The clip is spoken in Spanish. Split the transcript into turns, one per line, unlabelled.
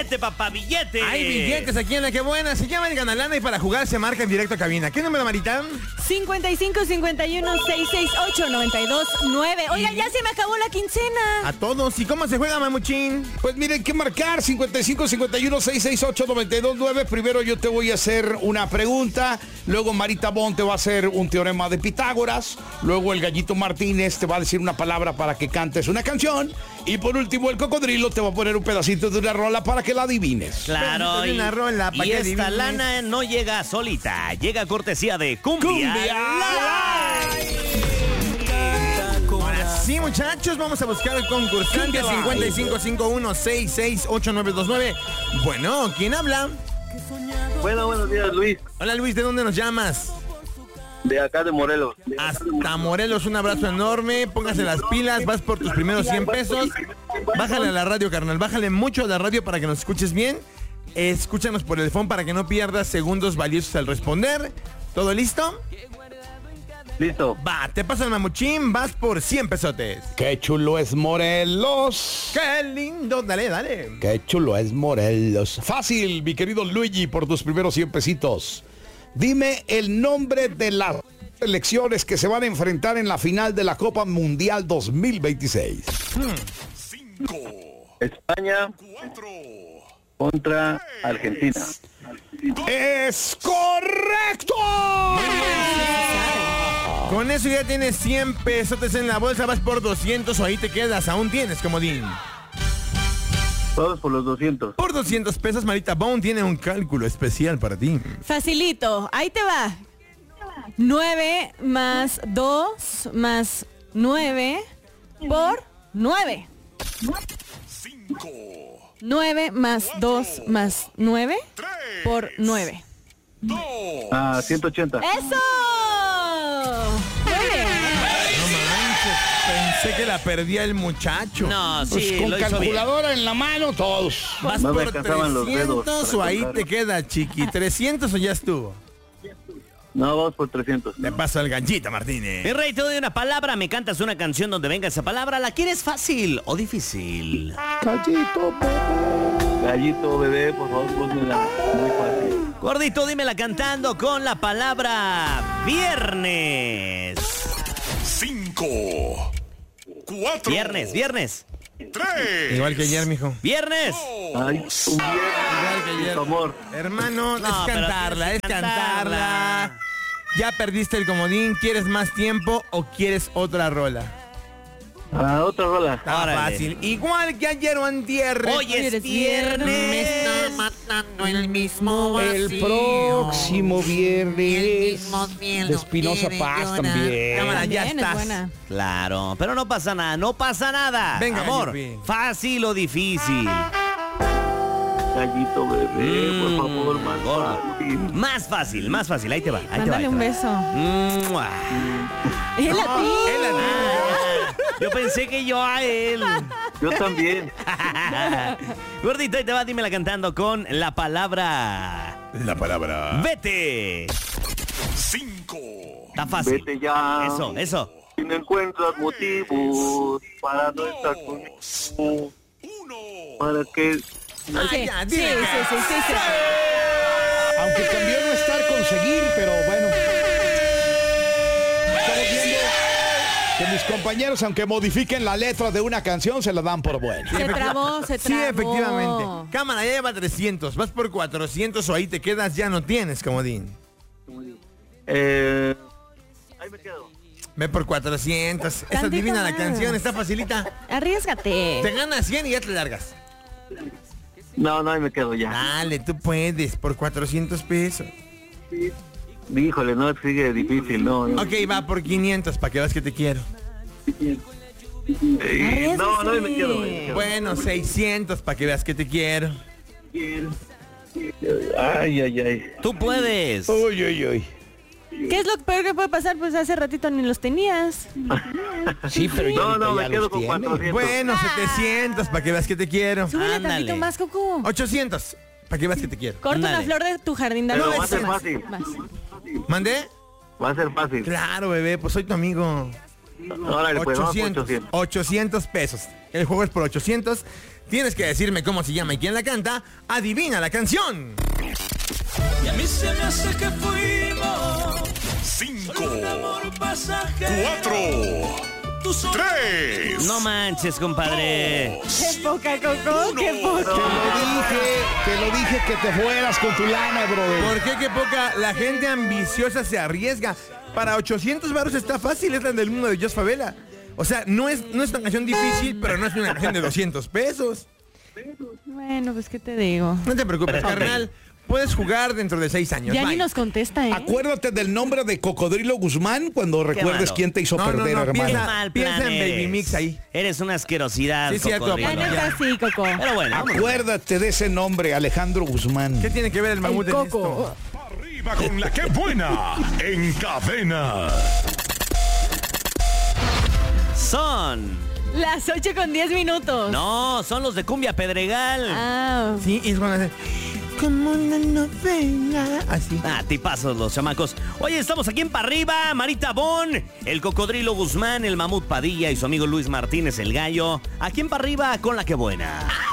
Papá, billete.
Hay billetes aquí en La Que Buena. Se llama el Ganalana y para jugar se marca en directo a cabina. ¿Qué número, Marita?
55 51 668 929. Oigan, ya se me acabó la quincena.
A todos. ¿Y cómo se juega, Mamuchín?
Pues miren, que marcar 55 51 668 929. Primero yo te voy a hacer una pregunta. Luego Marita Bon te va a hacer un teorema de Pitágoras. Luego el Gallito Martínez te va a decir una palabra para que cantes una canción. Y por último el Cocodrilo te va a poner un pedacito de una rola para que la adivines.
Claro,
y una rola para
y
que
esta
adivines.
lana no llega solita, llega cortesía de Cumbia Live.
Ahora sí, muchachos, vamos a buscar al concursante 5551668929. Bueno, ¿quién habla?
Bueno, buenos días, Luis.
Hola, Luis, ¿de dónde nos llamas?
De acá de Morelos.
Hasta Morelos, un abrazo enorme. Póngase las pilas, vas por tus primeros 100 pesos. Bájale a la radio, carnal. Bájale mucho a la radio para que nos escuches bien. Escúchanos por el phone para que no pierdas segundos valiosos al responder. ¿Todo listo?
Listo.
Va, te paso el mamuchín, vas por 100 pesotes.
¡Qué chulo es Morelos!
¡Qué lindo! Dale, dale.
¡Qué chulo es Morelos! Fácil, mi querido Luigi, por tus primeros 100 pesitos. Dime el nombre de las selecciones que se van a enfrentar en la final de la Copa Mundial 2026.
5,
España
4,
contra Argentina.
¡Es correcto!
Con eso ya tienes 100 pesotes en la bolsa, vas por 200 o ahí te quedas. Aún tienes, comodín.
Todos por los 200.
Por 200 pesos, Marita Bone tiene un cálculo especial para ti.
Facilito, ahí te va. 9 más 2 más 9 por 9.
5,
9 más 2 más 9 por 9.
2,
180.
¡Eso! Muy bien.
No manches, pensé que la perdía el muchacho.
No,
Pues
sí,
con
lo hizo bien.
calculadora en la mano, todos.
¿Vas
No me
por
alcanzaban los dedos
300
para
o ahí
contar.
te queda, chiqui? ¿300 o ya estuvo?
No, vamos por 300.
Te paso el Gallita Martínez.
Mi rey, te doy una palabra, me cantas una canción donde venga esa palabra. ¿La quieres fácil o difícil?
Gallito,
Gallito, bebé, por favor, pónmela muy fácil.
Gordito, dímela cantando con la palabra viernes.
5, 4,
Viernes, viernes,
3,
Igual que ayer, mijo.
viernes.
Ay, un
Igual que
viernes,
ayer.
tu amor.
Hermano,
No,
es
pero
cantarla,
tienes
es
que
cantarla.
cantarla.
Ya perdiste el comodín, ¿quieres más tiempo o quieres otra rola?
Otra rola.
Está
Órale.
fácil. Igual que ayer o antier.
Hoy es
eres
viernes.
viernes.
matando el mismo
El próximo viernes de Espinosa Paz también.
Cámara, ya
También es
estás.
buena.
Claro, pero no pasa nada, no pasa nada.
Venga,
amor,
Yupi.
fácil o difícil.
Gallito, bebé, por favor, más
gordo.
fácil.
Más fácil, ahí te va. Ahí te va,
Mándale
ahí te
un
va.
beso.
¡Mua!
Él a ti.
Él a ti.
Yo pensé que yo a él.
Yo también.
Gordito, ahí te va, dímela cantando con la palabra
La palabra.
vete.
5,
Está fácil.
Vete ya.
Eso.
Si no encuentras motivos para no estar conmigo,
1,
para que...
Sí,
ya,
sí,
dile.
sí.
Aunque cambió no estar conseguir, pero bueno. Estamos viendo que mis compañeros, aunque modifiquen la letra de una canción, se la dan por buena.
Se trabó.
Sí, efectivamente. Cámara, ya lleva 300. Vas por 400 o ahí te quedas, ya no tienes, comodín.
Ahí me quedo.
Ve por 400. Esta
Tantito
adivina la
más.
canción, está facilita.
Arriesgate.
Te ganas 100 y ya te largas.
No, ahí me quedo ya.
Dale, tú puedes, por 400 pesos.
Híjole, no, sigue difícil, no.
Ok, va por 500 para que veas que te quiero.
No, ahí me quedo. ahí me quedo.
Bueno, 600 para que veas que te quiero.
Ay.
Tú puedes.
Uy.
¿Qué es lo peor que puede pasar? Pues hace ratito ni los tenías.
Sí, pero ya
No,
ahorita
me
ya
quedo
los
con
tiene.
400.
Bueno, 700 para que veas que te quiero.
Súbele
Ándale.
tantito más, Coco.
800 para que veas que te quiero.
Corta
Ándale.
una flor de tu jardín. Dale
Pero
un
va a ser
beso más.
fácil.
Más.
¿Mandé?
Va a ser fácil.
Claro, bebé, pues soy tu amigo.
Órale, pues vamos por
800,
800.
800 pesos. El juego es por 800. Tienes que decirme cómo se llama y quién la canta. Adivina la canción.
Y a mí se me hace que fuimos
5,
un amor pasajero.
4,
Tú solo
3.
No manches, compadre.
Qué poca, Coco, qué poca.
Te lo dije que te fueras con tu lana, brother.
¿Por qué? Qué poca. La gente ambiciosa se arriesga. Para 800 baros está fácil, es la del mundo de Jos Favela. O sea, no es una canción difícil, pero no es una canción de 200 pesos.
Bueno, pues, ¿qué te digo?
No te preocupes,
Pero,
carnal. Puedes jugar dentro de 6 años.
Ya
Bye.
ni nos contesta, ¿eh?
Acuérdate del nombre de Cocodrilo Guzmán cuando recuerdes
malo.
quién te hizo
No, no,
perder,
no,
hermano.
Qué
Piensa-
mal
piensa
plan
en Baby
eres.
Mix ahí.
Eres una asquerosidad,
Sí, es cierto,
Cocodrilo.
La
bueno,
neta, sí, Coco.
Pero bueno, vámonos.
Acuérdate de ese nombre, Alejandro Guzmán.
¿Qué tiene que ver el mamut
El
en
Coco.
esto?
Arriba con la que buena. En cadena.
Son.
Las 8:10.
No, son los de Cumbia Pedregal.
Ah,
Sí, es cuando hace... Como una novela. Así.
Ah, tipazos los chamacos. Oye, estamos aquí en Parriba, Marita Bon, el Cocodrilo Guzmán, el Mamut Padilla y su amigo Luis Martínez, el Gallo. Aquí en Parriba con la que buena.